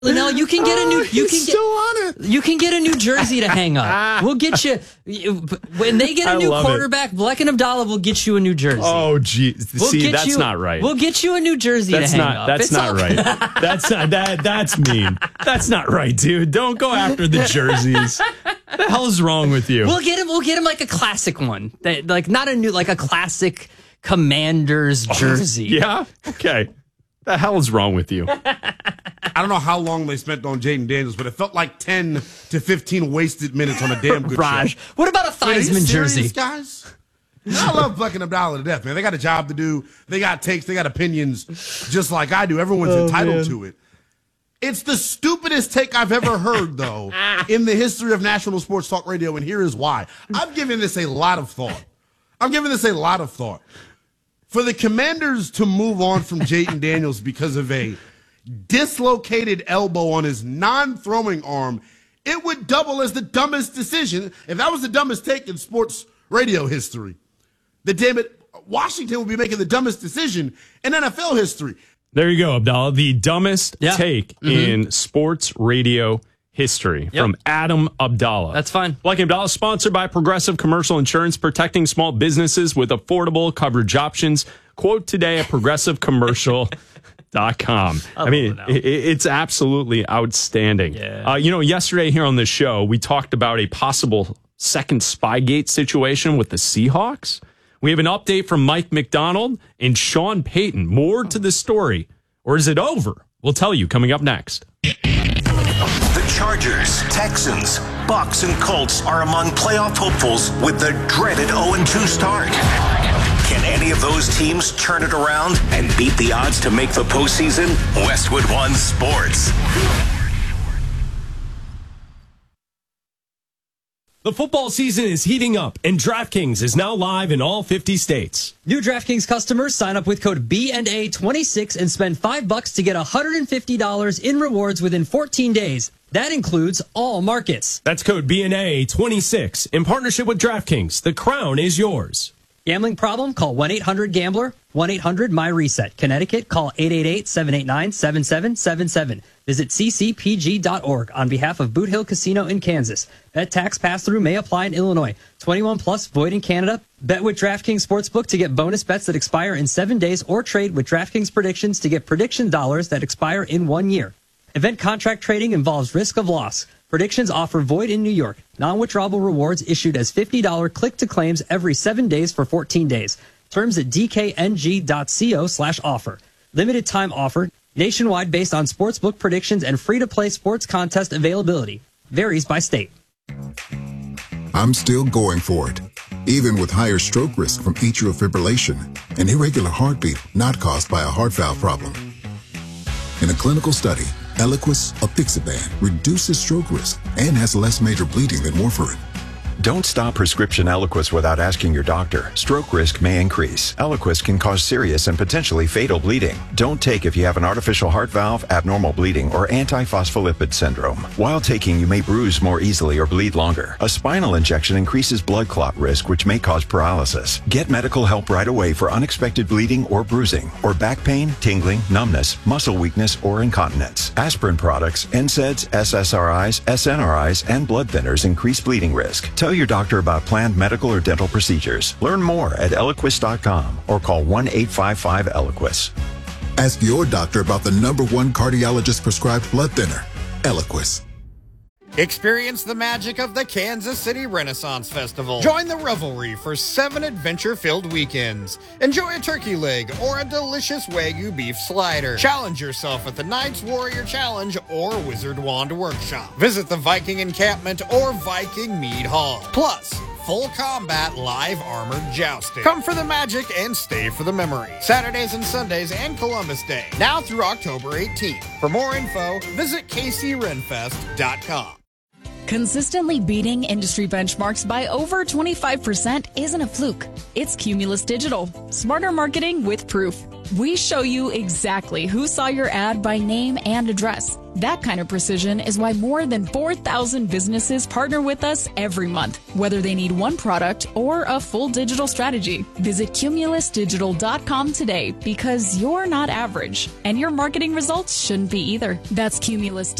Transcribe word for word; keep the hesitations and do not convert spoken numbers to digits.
Linnell, you can get a new. You He's can get. still on it. You can get a new jersey to hang up. We'll get you when they get a I new love it. quarterback. Bleck and Abdallah will get you a new jersey. Oh, gee. We'll See, get that's you- not right. We'll get you a new jersey That's to hang not. up. That's It's not all- right. That's not that. That's mean. That's not right, dude. Don't go after the jerseys. What the hell is wrong with you? We'll get him. We'll get him like a classic one. That like not a new, like a classic Commanders jersey. Yeah. Okay. The hell is wrong with you? I don't know how long they spent on Jaden Daniels, but it felt like ten to fifteen wasted minutes on a damn good Raj, show. what about a Wait, are you Theismann serious, jersey? guys? I love Bleck and Abdallah to death, man. They got a job to do. They got takes. They got opinions, just like I do. Everyone's Oh, entitled man. to it. It's the stupidest take I've ever heard, though, in the history of national sports talk radio, and here is why. I'm giving this a lot of thought. I'm giving this a lot of thought. For the Commanders to move on from Jaden Daniels because of a dislocated elbow on his non-throwing arm, it would double as the dumbest decision. If that was the dumbest take in sports radio history, then damn it, Washington would be making the dumbest decision in N F L history. There you go, Abdallah. The dumbest Yeah. take Mm-hmm. in sports radio history Yep. from Adam Abdallah. That's fine. Bleck and Abdallah, sponsored by Progressive Commercial Insurance, protecting small businesses with affordable coverage options. Quote today at progressive commercial dot com. I, I mean, love it now. it, it's absolutely outstanding. Yeah. Uh, you know, yesterday here on this show, we talked about a possible second Spygate situation with the Seahawks. We have an update from Mike McDonald and Sean Payton. More to the story. Or is it over? We'll tell you coming up next. The Chargers, Texans, Bucks, and Colts are among playoff hopefuls with the dreaded oh and two start. Can any of those teams turn it around and beat the odds to make the postseason? Westwood One Sports. The football season is heating up, and DraftKings is now live in all fifty states. New DraftKings customers sign up with code B N A twenty-six and spend five bucks to get one hundred fifty dollars in rewards within fourteen days. That includes all markets. That's code B N A twenty-six. In partnership with DraftKings, the crown is yours. Gambling problem? Call one eight hundred gambler, one eight hundred my reset. Connecticut, call eight eight eight, seven eight nine, seven seven seven seven. Visit c c p g dot org on behalf of Boot Hill Casino in Kansas. Bet tax pass-through may apply in Illinois. twenty-one plus, void in Canada. Bet with DraftKings Sportsbook to get bonus bets that expire in seven days or trade with DraftKings Predictions to get prediction dollars that expire in one year. Event contract trading involves risk of loss. Predictions offer void in New York. Non-withdrawable rewards issued as fifty dollars click-to-claims every seven days for fourteen days. Terms at d k n g dot co slash offer. Limited time offer. Nationwide based on sportsbook predictions and free-to-play sports contest availability. Varies by state. I'm still going for it, even with higher stroke risk from atrial fibrillation, an irregular heartbeat not caused by a heart valve problem. In a clinical study, Eliquis, apixaban, reduces stroke risk and has less major bleeding than warfarin. Don't stop prescription Eliquis without asking your doctor. Stroke risk may increase. Eliquis can cause serious and potentially fatal bleeding. Don't take if you have an artificial heart valve, abnormal bleeding, or antiphospholipid syndrome. While taking, you may bruise more easily or bleed longer. A spinal injection increases blood clot risk, which may cause paralysis. Get medical help right away for unexpected bleeding or bruising, or back pain, tingling, numbness, muscle weakness, or incontinence. Aspirin products, N SAIDs, S S R Is, S N R Is, and blood thinners increase bleeding risk. Tell your doctor about planned medical or dental procedures. Learn more at Eliquis dot com or call one eight five five Eliquis. Ask your doctor about the number one cardiologist prescribed blood thinner, Eliquis. Experience the magic of the Kansas City Renaissance Festival. Join the revelry for seven adventure-filled weekends. Enjoy a turkey leg or a delicious Wagyu beef slider. Challenge yourself at the Knights Warrior Challenge or Wizard Wand Workshop. Visit the Viking Encampment or Viking Mead Hall. Plus, full combat live armored jousting. Come for the magic and stay for the memory. Saturdays and Sundays and Columbus Day. Now through October eighteenth. For more info, visit k c renfest dot com. Consistently beating industry benchmarks by over twenty-five percent isn't a fluke. It's Cumulus Digital. Smarter marketing with proof. We show you exactly who saw your ad by name and address. That kind of precision is why more than four thousand businesses partner with us every month, whether they need one product or a full digital strategy. Visit Cumulus Digital dot com today because you're not average, and your marketing results shouldn't be either. That's Cumulus